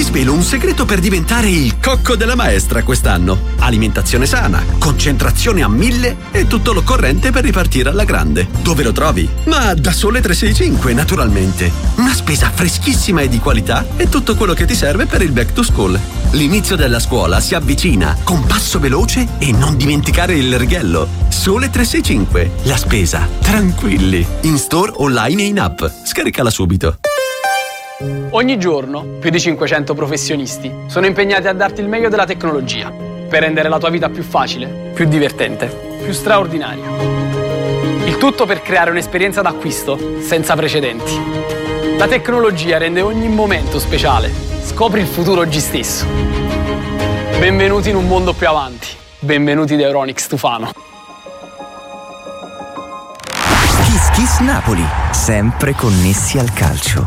svelo un segreto per diventare il cocco della maestra quest'anno. Alimentazione sana, concentrazione a 1000 e tutto l'occorrente per ripartire alla grande. Dove lo trovi? Ma da Sole 365, naturalmente. Una spesa freschissima e di qualità è tutto quello che ti serve per il back to school. L'inizio della scuola si avvicina con passo veloce e non dimenticare il righello. Sole 365, la spesa tranquilli. In store, online e in app. Scaricala subito. Ogni giorno più di 500 professionisti sono impegnati a darti il meglio della tecnologia per rendere la tua vita più facile, più divertente, più straordinaria. Il tutto per creare un'esperienza d'acquisto senza precedenti. La tecnologia rende ogni momento speciale. Scopri il futuro oggi stesso. Benvenuti in un mondo più avanti. Benvenuti da Euronics Tufano. Kiss Kiss Napoli, sempre connessi al calcio.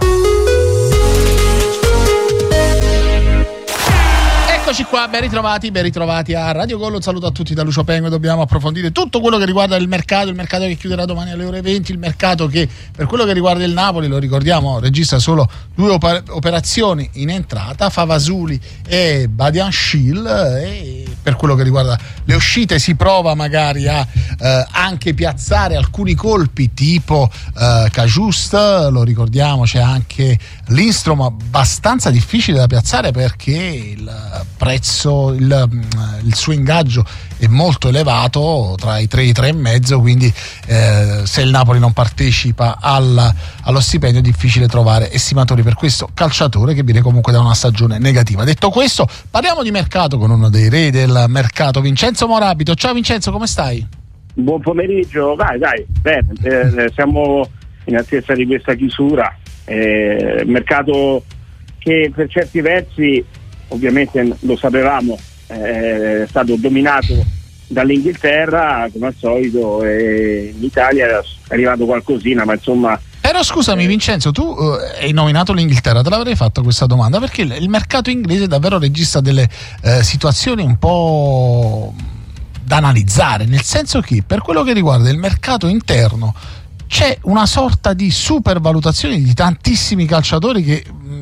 Eccoci qua, ben ritrovati a Radio Gol. Un saluto a tutti da Lucio Pengo. Dobbiamo approfondire tutto quello che riguarda il mercato che chiuderà domani alle ore 20, il mercato che per quello che riguarda il Napoli, lo ricordiamo, registra solo 2 operazioni in entrata, Favasuli e Badiashile, e per quello che riguarda le uscite si prova magari a anche piazzare alcuni colpi tipo Cajust, lo ricordiamo, c'è anche Lindstrom, abbastanza difficile da piazzare perché il prezzo, il suo ingaggio è molto elevato, tra i 3 e i 3,5, quindi se il Napoli non partecipa allo stipendio è difficile trovare estimatori per questo calciatore che viene comunque da una stagione negativa. Detto questo, parliamo di mercato con uno dei re del mercato, Vincenzo Morabito. Ciao Vincenzo, come stai? Buon pomeriggio, dai, bene, siamo in attesa di questa chiusura, mercato che per certi versi ovviamente lo sapevamo, è stato dominato dall'Inghilterra come al solito, e in Italia è arrivato qualcosina, ma insomma. Però scusami Vincenzo, tu hai nominato l'Inghilterra, te l'avrei fatto questa domanda perché il mercato inglese davvero registra delle situazioni un po' da analizzare, nel senso che per quello che riguarda il mercato interno c'è una sorta di supervalutazione di tantissimi calciatori che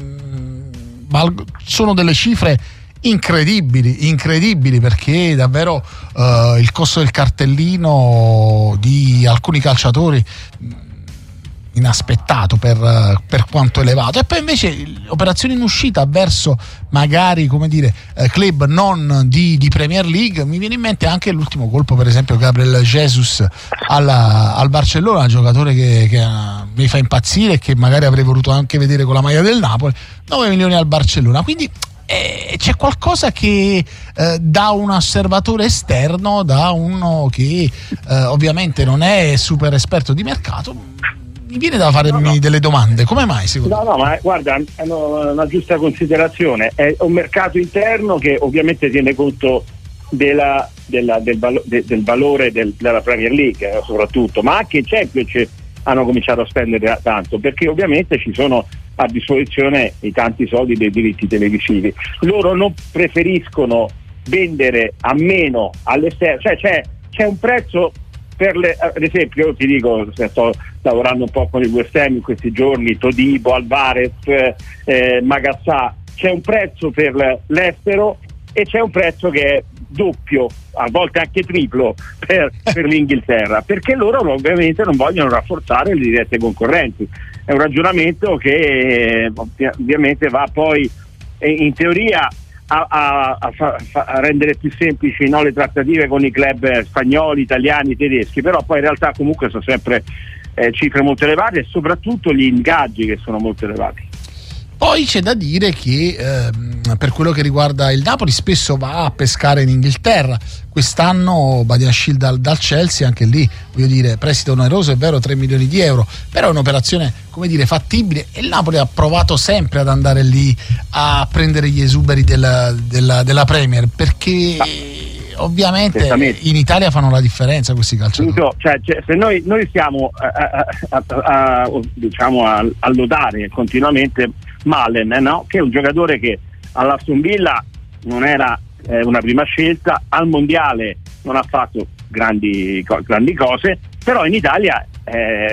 sono delle cifre incredibili perché davvero il costo del cartellino di alcuni calciatori inaspettato per quanto elevato, e poi invece operazioni in uscita verso magari, come dire, club non di Premier League. Mi viene in mente anche l'ultimo colpo, per esempio Gabriel Jesus al Barcellona, un giocatore che mi fa impazzire e che magari avrei voluto anche vedere con la maglia del Napoli. 9 milioni al Barcellona, quindi c'è qualcosa che da un osservatore esterno, da uno che ovviamente non è super esperto di mercato, mi viene da farmi delle domande. Come mai secondo te? No, ma guarda, è una giusta considerazione. È un mercato interno che ovviamente tiene conto del valore della Premier League, soprattutto, ma anche i Champions hanno cominciato a spendere tanto, perché ovviamente ci sono a disposizione i tanti soldi dei diritti televisivi. Loro non preferiscono vendere a meno all'esterno, cioè c'è un prezzo per ad esempio, io ti dico, sto lavorando un po' con il West Ham in questi giorni, Todibo, Alvarez, Magazzà, c'è un prezzo per l'estero e c'è un prezzo che è doppio, a volte anche triplo per l'Inghilterra, perché loro ovviamente non vogliono rafforzare le dirette concorrenti. È un ragionamento che ovviamente va poi in teoria a rendere più semplici, no, le trattative con i club spagnoli, italiani, tedeschi, però poi in realtà comunque sono sempre cifre molto elevate e soprattutto gli ingaggi che sono molto elevati. Poi c'è da dire che per quello che riguarda il Napoli spesso va a pescare in Inghilterra. Quest'anno Badiashile dal Chelsea, anche lì voglio dire prestito oneroso, è vero, 3 milioni di euro, però è un'operazione, come dire, fattibile, e il Napoli ha provato sempre ad andare lì a prendere gli esuberi della Premier, perché ovviamente in Italia fanno la differenza questi calciatori. Cioè, se noi stiamo diciamo a lodare continuamente Malen, no? Che è un giocatore che all'Aston Villa non era una prima scelta, al mondiale non ha fatto grandi cose, però in Italia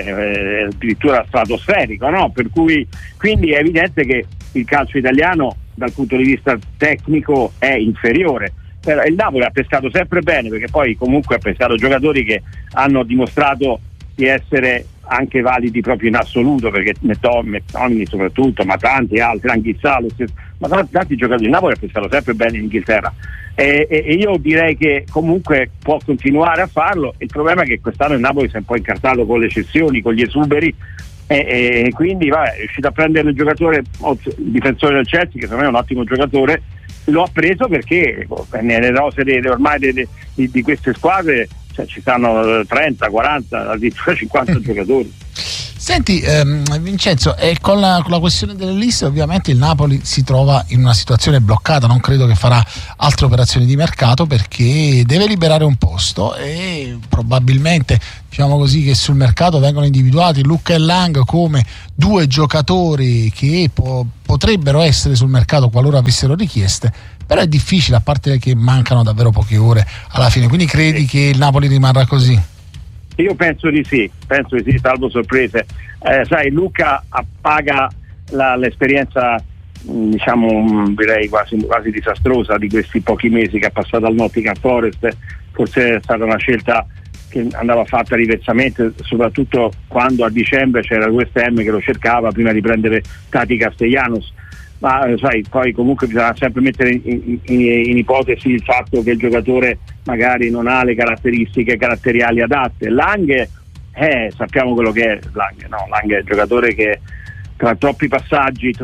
è addirittura stratosferico, no? Per cui quindi è evidente che il calcio italiano dal punto di vista tecnico è inferiore. Però il Napoli ha pescato sempre bene, perché poi comunque ha pescato giocatori che hanno dimostrato di essere anche validi proprio in assoluto, perché Mettomini soprattutto, ma tanti altri, anche Ghissà, ma tanti giocatori. Il Napoli ha pescato sempre bene in Inghilterra e io direi che comunque può continuare a farlo. Il problema è che quest'anno il Napoli si è un po' incartato con le cessioni, con gli esuberi, e quindi è riuscito a prendere il giocatore, il difensore del Chelsea, che secondo me è un ottimo giocatore. Lo ha preso perché nelle rose ormai di queste squadre, cioè, ci stanno 30, 40, addirittura 50 giocatori. Senti Vincenzo, con la questione delle liste ovviamente il Napoli si trova in una situazione bloccata, non credo che farà altre operazioni di mercato perché deve liberare un posto e probabilmente, diciamo così, che sul mercato vengono individuati Lucca e Lang come due giocatori che potrebbero essere sul mercato qualora avessero richieste, però è difficile, a parte che mancano davvero poche ore alla fine. Quindi credi che il Napoli rimarrà così? Io penso di sì, salvo sorprese. Sai, Lucca paga l'esperienza, diciamo, direi quasi disastrosa di questi pochi mesi che ha passato al Nottingham Forest. Forse è stata una scelta che andava fatta diversamente, soprattutto quando a dicembre c'era il West Ham che lo cercava prima di prendere Tati Castellanos. Ma sai, poi comunque bisogna sempre mettere in ipotesi il fatto che il giocatore magari non ha le caratteristiche caratteriali adatte. Lang sappiamo quello che è Lang, no? Lang è il giocatore che tra troppi passaggi,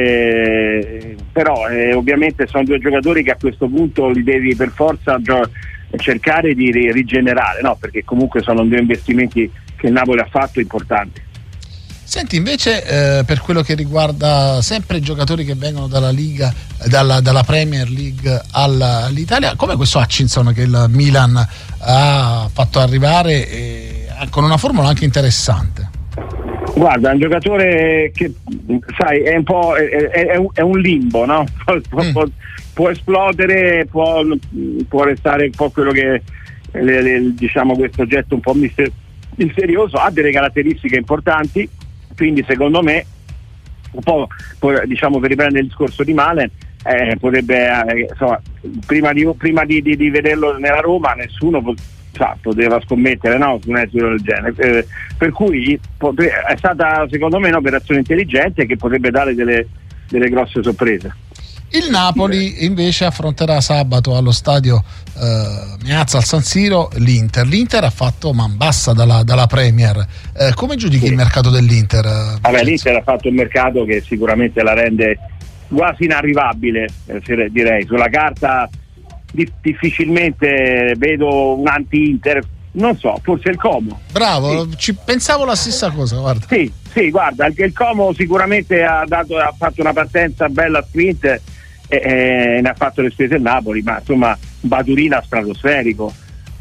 però ovviamente sono due giocatori che a questo punto li devi per forza cercare di rigenerare, no? Perché comunque sono due investimenti che il Napoli ha fatto importanti. Senti, invece per quello che riguarda sempre i giocatori che vengono dalla Liga, dalla Premier League all'Italia, come questo Hutchinson che il Milan ha fatto arrivare con una formula anche interessante. Guarda, è un giocatore che, sai, è un po' è un limbo, no? Può esplodere, può restare un po' quello che diciamo questo oggetto un po' misterioso, ha delle caratteristiche importanti. Quindi secondo me, un po' diciamo, per riprendere il discorso di Malen, potrebbe insomma, prima di vederlo nella Roma nessuno poteva scommettere, no, su un esito del genere, per cui è stata secondo me un'operazione intelligente che potrebbe dare delle grosse sorprese. Il Napoli invece affronterà sabato allo stadio Meazza al San Siro l'Inter ha fatto man bassa dalla Premier. Come giudichi il mercato dell'Inter? L'Inter ha fatto un mercato che sicuramente la rende quasi inarrivabile, direi. Sulla carta difficilmente vedo un anti-Inter, non so, forse il Como. Bravo, sì. Pensavo la stessa cosa, guarda. Sì, guarda, anche il Como sicuramente ha fatto una partenza bella sprint e ne ha fatto le spese il Napoli, ma insomma Baturina stratosferico.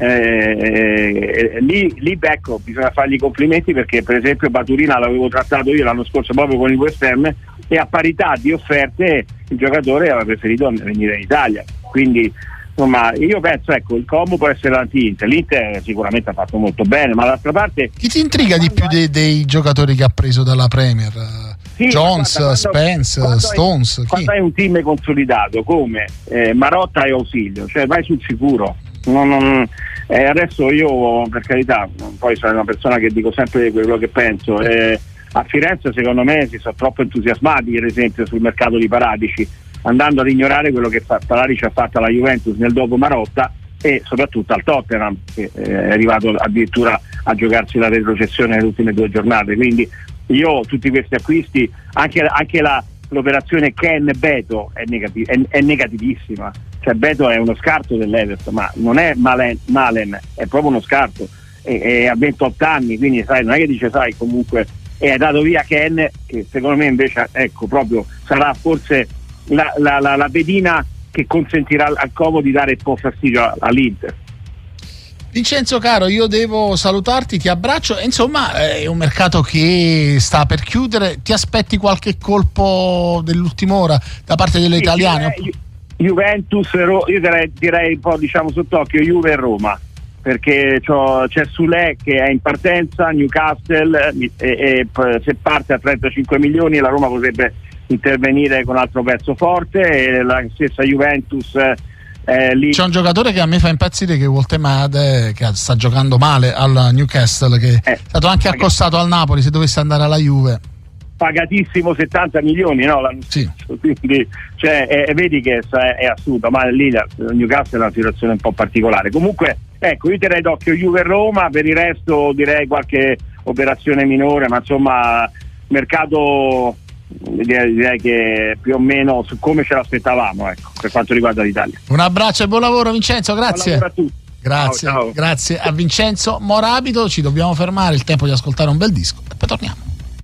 Lì ecco, bisogna fargli i complimenti, perché per esempio Baturina l'avevo trattato io l'anno scorso proprio con il West Ham e a parità di offerte il giocatore aveva preferito venire in Italia. Quindi insomma io penso, ecco, il Como può essere l'anti-Inter. L'Inter sicuramente ha fatto molto bene, ma d'altra parte chi ti intriga di più dei giocatori che ha preso dalla Premier? Sì, Jones, guarda, Spence, Stones. Quando hai un team consolidato come Marotta e Ausilio, cioè vai sul sicuro. Adesso io, per carità, poi sono una persona che dico sempre quello che penso. A Firenze secondo me si sono troppo entusiasmati, per esempio, sul mercato di Paratici, andando ad ignorare quello che Paratici ha fatto alla Juventus nel dopo Marotta e soprattutto al Tottenham, che è arrivato addirittura a giocarsi la retrocessione nelle ultime 2 giornate. Quindi io tutti questi acquisti, anche l'operazione Ken Beto è negativissima. Cioè Beto è uno scarto dell'Everton, ma non è Malen, è proprio uno scarto e ha 28 anni, quindi sai, non è che dice sai comunque, e ha dato via Ken, che secondo me invece ecco proprio sarà forse la pedina che consentirà al Como di dare un po' fastidio all'Inter. Vincenzo caro, io devo salutarti, ti abbraccio, insomma è un mercato che sta per chiudere, ti aspetti qualche colpo dell'ultima ora da parte delle italiane? Juventus, io direi un po', diciamo, sott'occhio Juve e Roma, perché c'è Sule che è in partenza, Newcastle, e se parte a 35 milioni la Roma potrebbe intervenire con altro pezzo forte, e la stessa Juventus lì. C'è un giocatore che a me fa impazzire, che è Woltemade, che sta giocando male al Newcastle, che è stato anche accostato al Napoli se dovesse andare alla Juve. Pagatissimo 70 milioni, no? Sì. Quindi vedi che è assurdo, ma lì il Newcastle è una situazione un po' particolare. Comunque ecco, io terrei d'occhio Juve e Roma, per il resto direi qualche operazione minore, ma insomma mercato direi che più o meno su come ce l'aspettavamo, ecco, per quanto riguarda l'Italia. Un abbraccio e buon lavoro Vincenzo, grazie. Buon lavoro a tutti. Grazie, ciao. Grazie a Vincenzo Morabito. Ci dobbiamo fermare, il tempo di ascoltare un bel disco e poi torniamo.